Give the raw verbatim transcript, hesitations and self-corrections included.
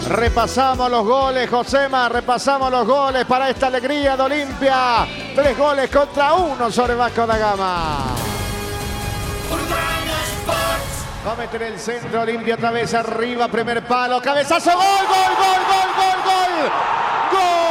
Repasamos los goles, Josema, repasamos los goles para esta alegría de Olimpia. Tres goles contra uno sobre Vasco da Gama. Va a meter el centro, Olimpia otra vez arriba, primer palo, cabezazo, gol, gol, gol, gol, gol, gol. ¡Gol!